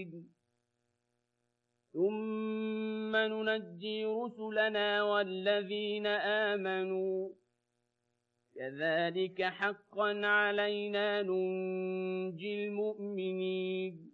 شديد ثم ننجي رسلنا والذين آمنوا كذلك حقا علينا ننجي المؤمنين